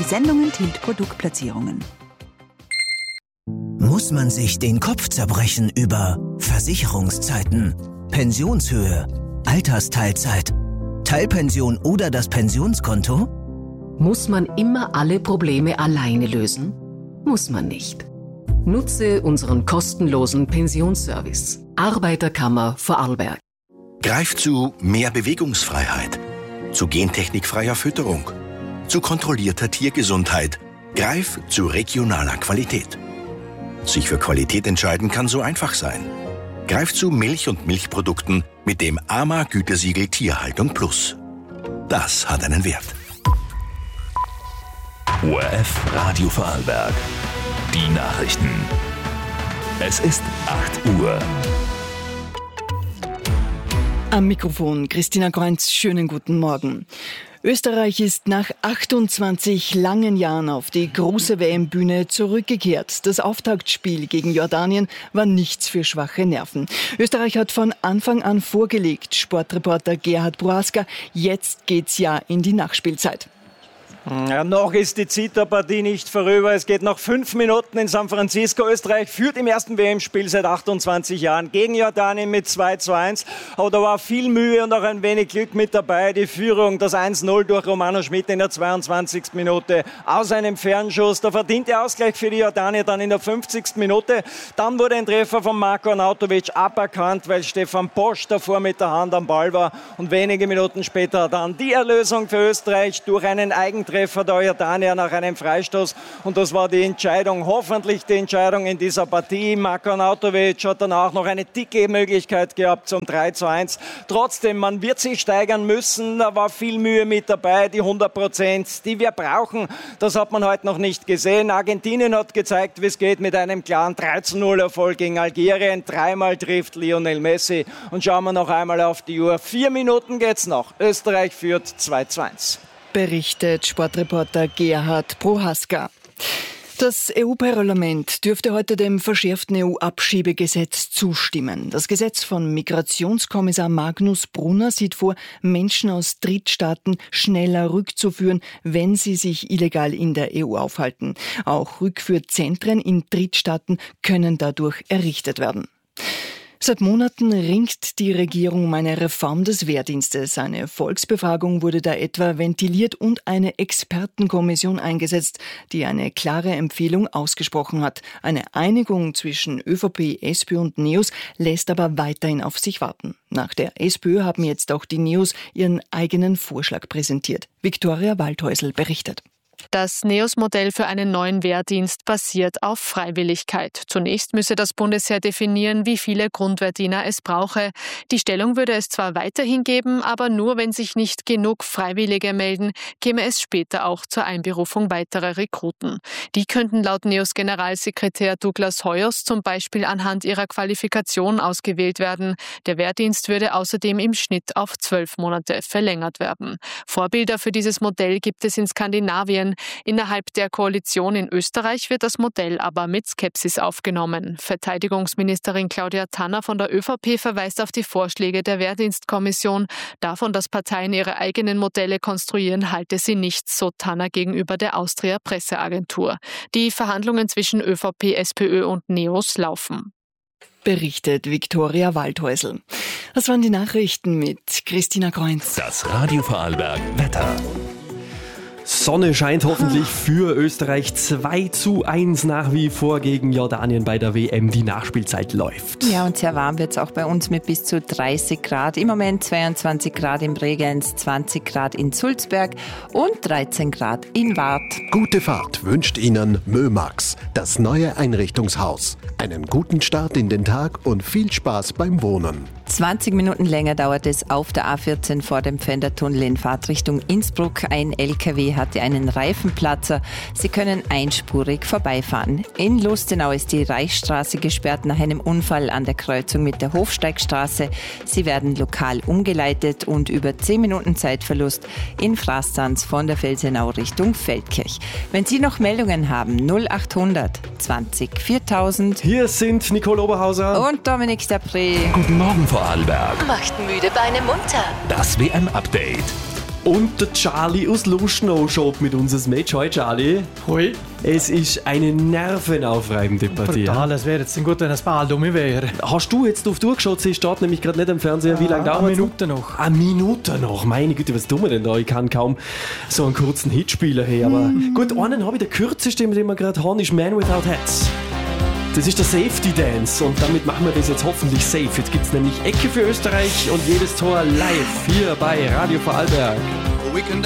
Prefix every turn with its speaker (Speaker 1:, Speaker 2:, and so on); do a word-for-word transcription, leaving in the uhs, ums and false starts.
Speaker 1: Die Sendung enthielt Produktplatzierungen.
Speaker 2: Muss man sich den Kopf zerbrechen über Versicherungszeiten, Pensionshöhe, Altersteilzeit, Teilpension oder das Pensionskonto?
Speaker 3: Muss man immer alle Probleme alleine lösen? Muss man nicht. Nutze unseren kostenlosen Pensionsservice. Arbeiterkammer Vorarlberg.
Speaker 4: Greif zu mehr Bewegungsfreiheit, zu gentechnikfreier Fütterung, zu kontrollierter Tiergesundheit. Greif zu regionaler Qualität. Sich für Qualität entscheiden kann so einfach sein. Greif zu Milch und Milchprodukten mit dem A M A-Gütesiegel Tierhaltung Plus. Das hat einen Wert.
Speaker 5: O R F Radio Vorarlberg. Die Nachrichten. Es ist acht Uhr.
Speaker 6: Am Mikrofon Christina Kreunz, schönen guten Morgen. Österreich ist nach achtundzwanzig langen Jahren auf die große W M-Bühne zurückgekehrt. Das Auftaktspiel gegen Jordanien war nichts für schwache Nerven. Österreich hat von Anfang an vorgelegt, Sportreporter Gerhard Prohaska. Jetzt geht's ja in die Nachspielzeit.
Speaker 7: Ja, noch ist die Zitterpartie nicht vorüber. Es geht noch fünf Minuten in San Francisco. Österreich führt im ersten W M-Spiel seit achtundzwanzig Jahren gegen Jordanien mit zwei zu eins. Aber da war viel Mühe und auch ein wenig Glück mit dabei. Die Führung, das eins null durch Romano Schmid in der zweiundzwanzigsten Minute aus einem Fernschuss. Der verdiente Ausgleich für die Jordanier dann in der fünfzigsten Minute. Dann wurde ein Treffer von Marko Arnautovic aberkannt, weil Stefan Posch davor mit der Hand am Ball war. Und wenige Minuten später dann die Erlösung für Österreich durch einen Eigentreffer der Jordanier nach einem Freistoß. Und das war die Entscheidung, hoffentlich die Entscheidung in dieser Partie. Marko Arnautovic hat dann auch noch eine dicke Möglichkeit gehabt zum drei zu eins. Trotzdem, man wird sich steigern müssen. Da war viel Mühe mit dabei. Die hundert Prozent, die wir brauchen, das hat man heute noch nicht gesehen. Argentinien hat gezeigt, wie es geht mit einem klaren drei zu null Erfolg gegen Algerien. Dreimal trifft Lionel Messi. Und schauen wir noch einmal auf die Uhr. Vier Minuten geht's noch. Österreich führt zwei zu eins.
Speaker 6: Berichtet Sportreporter Gerhard Prohaska. Das E U-Parlament dürfte heute dem verschärften E U-Abschiebegesetz zustimmen. Das Gesetz von Migrationskommissar Magnus Brunner sieht vor, Menschen aus Drittstaaten schneller rückzuführen, wenn sie sich illegal in der E U aufhalten. Auch Rückführzentren in Drittstaaten können dadurch errichtet werden. Seit Monaten ringt die Regierung um eine Reform des Wehrdienstes. Eine Volksbefragung wurde da etwa ventiliert und eine Expertenkommission eingesetzt, die eine klare Empfehlung ausgesprochen hat. Eine Einigung zwischen ÖVP, SPÖ und NEOS lässt aber weiterhin auf sich warten. Nach der SPÖ haben jetzt auch die NEOS ihren eigenen Vorschlag präsentiert. Viktoria Waldhäusl berichtet.
Speaker 8: Das NEOS-Modell für einen neuen Wehrdienst basiert auf Freiwilligkeit. Zunächst müsse das Bundesheer definieren, wie viele Grundwehrdiener es brauche. Die Stellung würde es zwar weiterhin geben, aber nur, wenn sich nicht genug Freiwillige melden, käme es später auch zur Einberufung weiterer Rekruten. Die könnten laut NEOS-Generalsekretär Douglas Hoyos zum Beispiel anhand ihrer Qualifikation ausgewählt werden. Der Wehrdienst würde außerdem im Schnitt auf zwölf Monate verlängert werden. Vorbilder für dieses Modell gibt es in Skandinavien. Innerhalb der Koalition in Österreich wird das Modell aber mit Skepsis aufgenommen. Verteidigungsministerin Claudia Tanner von der ÖVP verweist auf die Vorschläge der Wehrdienstkommission. Davon, dass Parteien ihre eigenen Modelle konstruieren, halte sie nichts, so Tanner gegenüber der Austria Presseagentur. Die Verhandlungen zwischen ÖVP, SPÖ und NEOS laufen.
Speaker 6: Berichtet Viktoria Waldhäusl. Das waren die Nachrichten mit Christina Kreunz.
Speaker 5: Das Radio Vorarlberg Wetter.
Speaker 9: Sonne scheint hoffentlich für Österreich. zwei zu eins nach wie vor gegen Jordanien bei der W M. Die Nachspielzeit läuft.
Speaker 10: Ja, und sehr warm wird es auch bei uns mit bis zu dreißig Grad. Im Moment zweiundzwanzig Grad in Bregenz, zwanzig Grad in Sulzberg und dreizehn Grad in Waadt.
Speaker 11: Gute Fahrt wünscht Ihnen Mömax, das neue Einrichtungshaus. Einen guten Start in den Tag und viel Spaß beim Wohnen.
Speaker 10: zwanzig Minuten länger dauert es auf der A vierzehn vor dem Pfändertunnel in Fahrtrichtung Innsbruck. Ein L K W hatte einen Reifenplatzer. Sie können einspurig vorbeifahren. In Lustenau ist die Reichsstraße gesperrt nach einem Unfall an der Kreuzung mit der Hofsteigstraße. Sie werden lokal umgeleitet und über zehn Minuten Zeitverlust in Frastanz von der Felsenau Richtung Feldkirch. Wenn Sie noch Meldungen haben, null achthundert zwanzig viertausend.
Speaker 9: Hier sind Nicole Oberhauser
Speaker 10: und Dominik Stapré.
Speaker 5: Guten Morgen, Vorarlberg.
Speaker 12: Macht müde Beine munter.
Speaker 5: Das W M-Update.
Speaker 9: Und der Charlie aus Luschnow schaut mit uns das Match. Hoi Charlie.
Speaker 12: Hoi.
Speaker 9: Es ist eine nervenaufreibende Partie.
Speaker 12: Total, es wäre jetzt gut, wenn es bald um wäre.
Speaker 9: Hast du jetzt auf die Uhr geschaut? Sie steht nämlich gerade nicht am Fernseher. Wie lange dauert es?
Speaker 12: Eine Minute noch.
Speaker 9: Eine Minute noch? Meine Güte, was tun wir denn da? Ich kann kaum so einen kurzen Hit spielen. Hey. Aber mm. gut, einen habe ich, der kürzeste, den wir gerade haben, ist Man Without Hats. Das ist der Safety Dance und damit machen wir das jetzt hoffentlich safe. Jetzt gibt es nämlich Ecke für Österreich und jedes Tor live hier bei Radio Vorarlberg.